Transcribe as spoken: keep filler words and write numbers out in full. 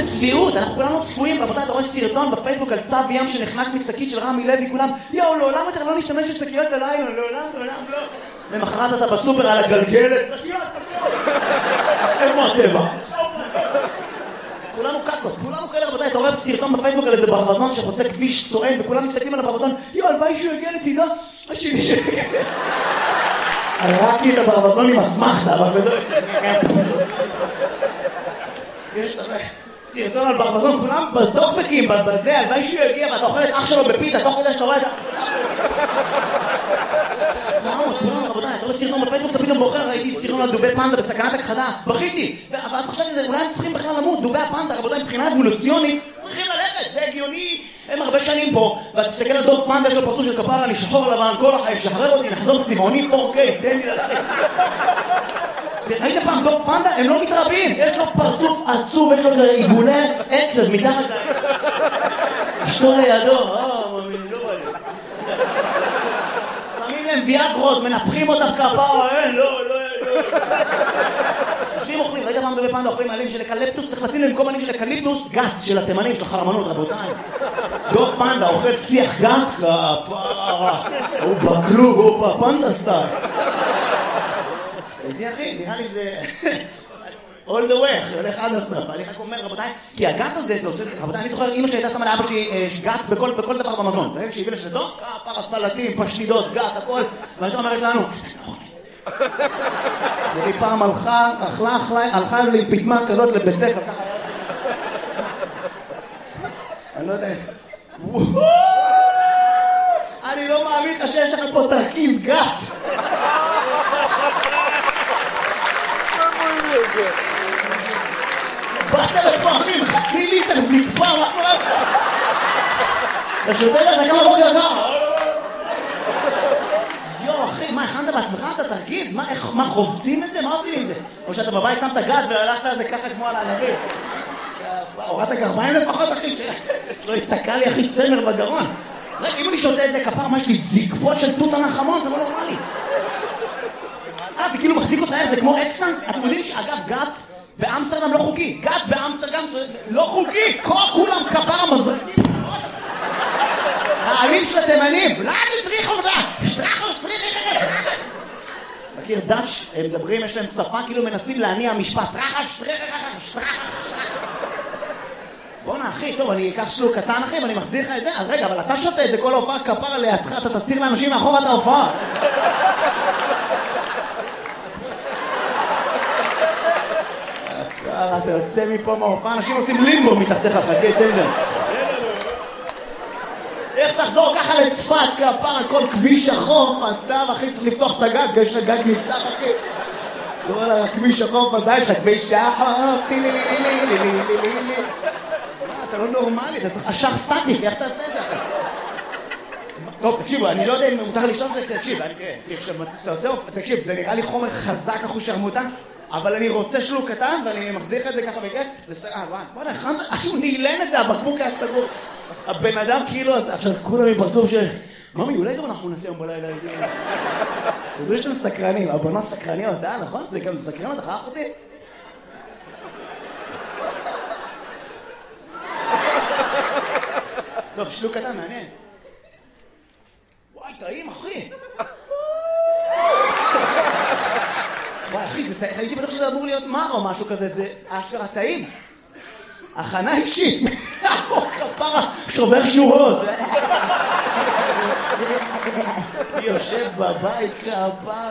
צביעות, אנחנו כולנו צפויים, רבותיי, אתה רואה סרטון בפייסבוק על צו ים שנחנק משקית של רמי לוי, כולם, יאו, לעולם יותר לא נשתמש בשקיות הלילה, לעולם, לעולם, לא. למחרת אתה בסופר על הגלגלת, שקיות, שקיות. איפה הטבע? כולנו קקות, כולנו כאלה, רבותיי, אתה רואה סרטון בפייסבוק על איזה ברווזון שחוצה כביש סואן, וכולם מסתכלים על הברווזון, יאו, הלוואי שהוא יגיע לצידו, השני שלי. הראקתי את הברווזון עם אסמכתה, אבל בזה... יש סרטון על ברווזון, כולם בטוקבקים, בזה, הלוואי שהוא יגיע, ואתה אוכל את אח שלו בפיתה, תוך כדי שאתה רואה את ה... כולם, רבותיי, אתה רואה סרטון בפייסבוק, אתה פתאום בוחר, ראיתי סרטון על דובי פנדה בסכנת הכחדה, בכיתי, ואז חשבתי שזה, אולי הם צריכים בכלל למות, דובי הפנדה, רבותיי, מבחינה אבולוציונית, צריכים ללכת, זה הגיוני, הם הרבה שנים פה, ואתה תסתכל על דוב פנדה, יש לו פרצוף של כפרה, אני שחור לבן, כל החיים, שחרר אותי, נחזור צבעוני פור קיי, תן לי ללכת. ראית פעם דוב פנדה? הם לא מתרבים, יש לו פרצוף עצוב, יש לו עיגולי עצב מתחת להם. אשתו לידו, אה, מאמין, לא בא לי. שמים להם ויאגרות, מנפחים אותם כפרה, אין, לא, לא, לא. יושבים אוכלים, ראית פעם דובי פנדה אוכלים עלים של אקליפטוס, צריך לשים להם במקום עלים של אקליפטוס, גת של התימנים, של החרמנות, רבותיי. דוב פנדה אוכל שיח גת, כפרה, הוא בכלוב, הוא בפנדה סטייל. הייתי אחי, נראה לי זה... all the way, הולך עד הסוף. אני רק אומר, רבותיי, כי הגת הזה, זה עושה... רבותיי, אני זוכר, אמא שלי הייתה שמה לאבא שלי גת בכל דבר במזון. ברגע שהביא לשתו, כפרה, סלטים, פשטידות, גת, הכל. והייתה אומרת לנו, והיא פעם הלכה, אכלה, הלכה לי פתמה כזאת לבית ספר, ככה. אני לא יודע איך. אני לא מאמין לך שיש לך פה תרכיז גת. באת לפעמים חצי ליטר זקפה, מה קורה לך? אתה שותה לך כמה בוקר ככה? יו אחי, מה הכנת בעצמך? אתה תרגיז? מה חובצים את זה? מה עושים עם זה? או שאתה בבית שמת גת והלכת על זה ככה כמו על הענבים? הורדת גרביים לפחות אחי? לא התתקע לי אחי צמר בגרון. רגע, אם אני שותה את זה כפר, מה יש לי זקפות של תות הנחמון? אתה לא נורמלי. אה, זה כאילו מחזיק אותך, זה כמו אקסטן? אתם יודעים שאגב, גת באמסטרדם לא חוקי. גת באמסטרדם לא חוקי. כולם כפר המזרקים. העלים של התימנים. לא, תטריחו אותה. שטרחו, שטריחו. מכיר דאץ', הם מדברים, יש להם שפה, כאילו מנסים להניע משפט. טרחה, שטריחו, שטרחו. בוא'נה אחי, טוב, אני אקח שלוק קטן אחי, ואני מחזיר לך את זה. אז רגע, אבל אתה שותה את זה כל ההופעה כפר לידך, אתה תסתיר לאנשים מאחור את ההופעה. אתה יוצא מפה מההופעה, אנשים עושים לימבו מתחתיך, חכה, תן להם. איך תחזור ככה לצפת, כפר, כל כביש החוף, אתה אחי צריך לפתוח את הגג, יש לך גג נפתח אחי. כל הכביש החוף הזה, יש לך כביש החוף, טילי לי לי לי לי לי לי לי. אתה לא נורמלי, אתה צריך אשך סטטיק, איך תעשה את זה? טוב, תקשיבו, אני לא יודע אם מותר לשתות את זה, תקשיב, תקשיב, זה נראה לי חומר חזק אחוז שרמוטה, אבל אני רוצה שלוק קטן, ואני מחזיר לך את זה ככה בכיף, זה סרעה, בוא נכן, עכשיו נעלן את זה, הבקבוק היה סגור. הבן אדם כאילו, עכשיו כולם עם פרצוף של... ממי, אולי גם אנחנו נעשה יום בלילה את זה. תדעו שאתם סקרנים, הבנות סקרניות, אה, נכון? זה גם סקרן, אתה חייך אותי? טוב, שלוק קטן, מעניין. וואי, טעים, אחי. וואי, אחי, הייתי בטוח שזה אמור להיות מר או משהו כזה, זה אשכרה טעים. הכנה אישית. כפרה, שובר שורות. יושב בבית כפרה.